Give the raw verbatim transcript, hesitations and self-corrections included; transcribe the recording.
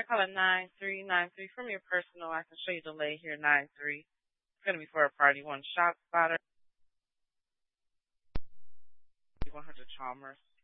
call it nine three nine three from your personal. I can show you the lay here, nine three. It's going to be for a party. One shop spotter, one hundred Chalmers.